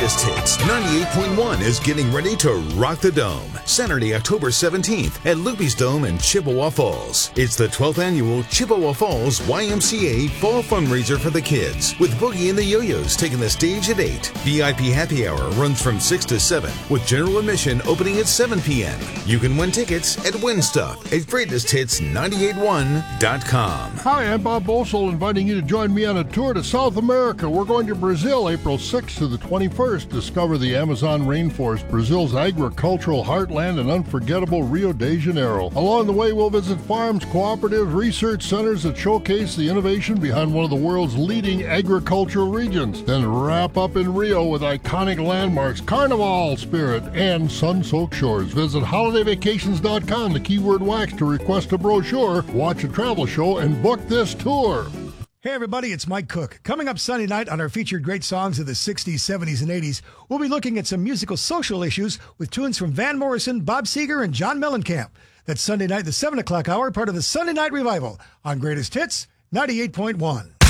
Greatest Hits 98.1 is getting ready to rock the Dome. Saturday, October 17th at Loopy's Dome in Chippewa Falls. It's the 12th annual Chippewa Falls YMCA Fall Fundraiser for the kids, with Boogie and the Yo-Yos taking the stage at 8. VIP happy hour runs from 6 to 7, with general admission opening at 7 p.m. You can win tickets at WinStuff at GreatestHits981.com. Hi, I'm Bob Bosel, inviting you to join me on a tour to South America. We're going to Brazil April 6th to the 21st. Discover the Amazon rainforest, Brazil's agricultural heartland, and unforgettable Rio de Janeiro. Along the way, we'll visit farms, cooperatives, research centers that showcase the innovation behind one of the world's leading agricultural regions. Then wrap up in Rio with iconic landmarks, Carnival spirit, and sun-soaked shores. Visit holidayvacations.com, the keyword wax, to request a brochure, watch a travel show, and book this tour. Hey everybody, it's Mike Cook. Coming up Sunday night on our featured great songs of the 60s, 70s, and 80s, we'll be looking at some musical social issues with tunes from Van Morrison, Bob Seger, and John Mellencamp. That's Sunday night, the 7 o'clock hour, part of the Sunday Night Revival on Greatest Hits 98.1.